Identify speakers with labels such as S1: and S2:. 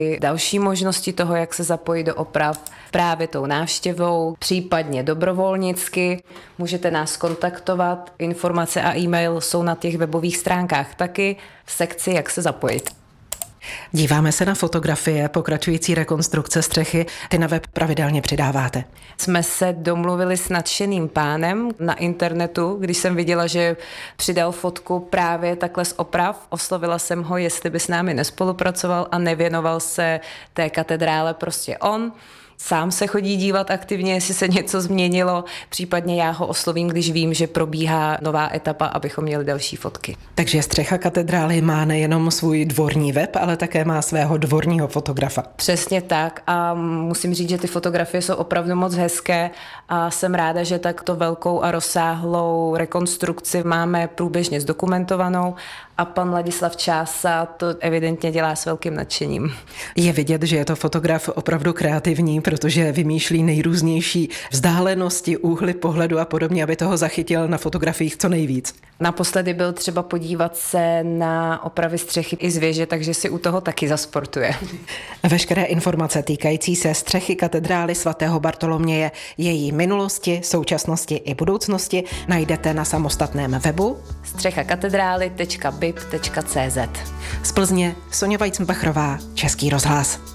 S1: i další možnosti toho, jak se zapojit do oprav právě tou návštěvou, případně dobrovolnicky. Můžete nás kontaktovat, informace a e-mail jsou na těch webových stránkách taky v sekci Jak se zapojit.
S2: Díváme se na fotografie pokračující rekonstrukce střechy. Ty na web pravidelně přidáváte.
S1: Jsme se domluvili s nadšeným pánem na internetu, když jsem viděla, že přidal fotku právě takhle z oprav. Oslovila jsem ho, jestli by s námi nespolupracoval a nevěnoval se té katedrále prostě on. Sám se chodí dívat aktivně, jestli se něco změnilo, případně já ho oslovím, když vím, že probíhá nová etapa, abychom měli další fotky.
S2: Takže střecha katedrály má nejenom svůj dvorní web, ale také má svého dvorního fotografa.
S1: Přesně tak a musím říct, že ty fotografie jsou opravdu moc hezké a jsem ráda, že takto velkou a rozsáhlou rekonstrukci máme průběžně zdokumentovanou a pan Ladislav Čása to evidentně dělá s velkým nadšením.
S2: Je vidět, že je to fotograf opravdu kreativní, protože vymýšlí nejrůznější vzdálenosti, úhly pohledu a podobně, aby toho zachytil na fotografiích co nejvíc.
S1: Naposledy byl třeba podívat se na opravy střechy i z věže, takže si u toho taky zasportuje.
S2: Veškeré informace týkající se střechy katedrály svatého Bartoloměje, její minulosti, současnosti i budoucnosti najdete na samostatném webu
S1: střechakatedrály.bib.cz.
S2: Z Plzně Soňa Weitzenbachrová, Český rozhlas.